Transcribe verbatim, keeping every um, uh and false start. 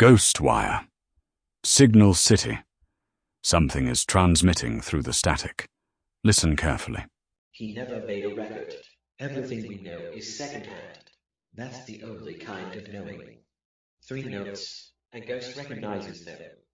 Ghost wire. Signal City. Something is transmitting through the static. Listen carefully. He never made a record. Everything we know is secondhand. That's the only kind of knowing. Three notes, and Ghost recognizes them.